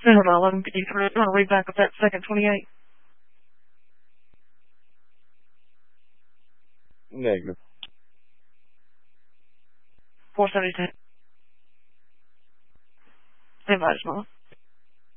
Hold on, 11:53. I'm going to read back up that second 28. Negative. 472. Stand by, Jamal.